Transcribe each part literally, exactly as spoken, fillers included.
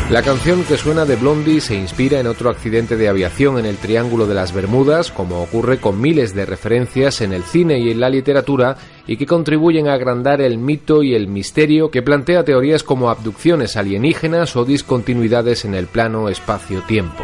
La canción que suena de Blondie se inspira en otro accidente de aviación en el Triángulo de las Bermudas, como ocurre con miles de referencias en el cine y en la literatura, y que contribuyen a agrandar el mito y el misterio que plantea teorías como abducciones alienígenas o discontinuidades en el plano espacio-tiempo.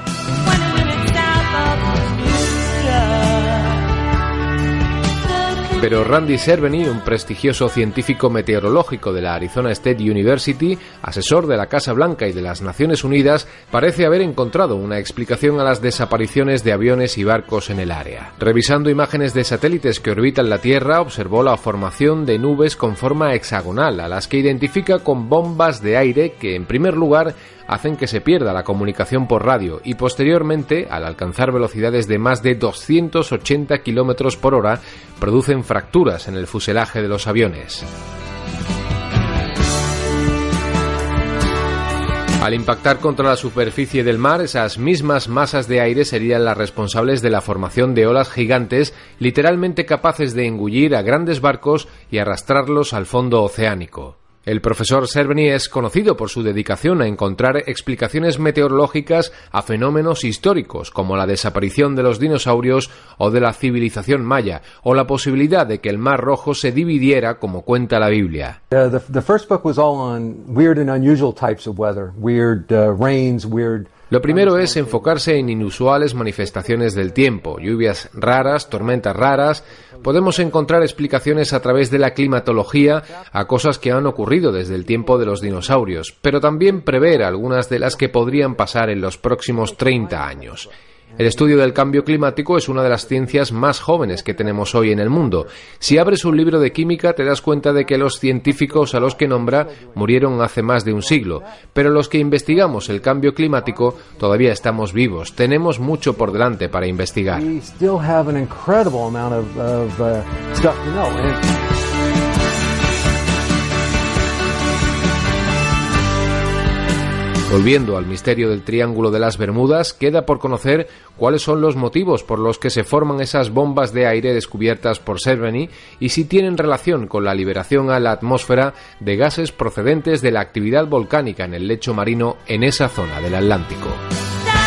Pero Randy Cerveny, un prestigioso científico meteorológico de la Arizona State University, asesor de la Casa Blanca y de las Naciones Unidas, parece haber encontrado una explicación a las desapariciones de aviones y barcos en el área. Revisando imágenes de satélites que orbitan la Tierra, observó la formación de nubes con forma hexagonal, a las que identifica con bombas de aire que, en primer lugar, hacen que se pierda la comunicación por radio y posteriormente, al alcanzar velocidades de más de doscientos ochenta kilómetros por hora, producen fracturas en el fuselaje de los aviones. Al impactar contra la superficie del mar, esas mismas masas de aire serían las responsables de la formación de olas gigantes, literalmente capaces de engullir a grandes barcos y arrastrarlos al fondo oceánico. El profesor Cerveny es conocido por su dedicación a encontrar explicaciones meteorológicas a fenómenos históricos como la desaparición de los dinosaurios o de la civilización maya, o la posibilidad de que el Mar Rojo se dividiera como cuenta la Biblia. Uh, the, the first book was all on weird and unusual types of weather, weird uh, rains, weird... Lo primero es enfocarse en inusuales manifestaciones del tiempo, lluvias raras, tormentas raras. Podemos encontrar explicaciones a través de la climatología a cosas que han ocurrido desde el tiempo de los dinosaurios, pero también prever algunas de las que podrían pasar en los próximos treinta años. El estudio del cambio climático es una de las ciencias más jóvenes que tenemos hoy en el mundo. Si abres un libro de química te das cuenta de que los científicos a los que nombra murieron hace más de un siglo, pero los que investigamos el cambio climático todavía estamos vivos. Tenemos mucho por delante para investigar. Volviendo al misterio del Triángulo de las Bermudas, queda por conocer cuáles son los motivos por los que se forman esas bombas de aire descubiertas por Cerveny y si tienen relación con la liberación a la atmósfera de gases procedentes de la actividad volcánica en el lecho marino en esa zona del Atlántico.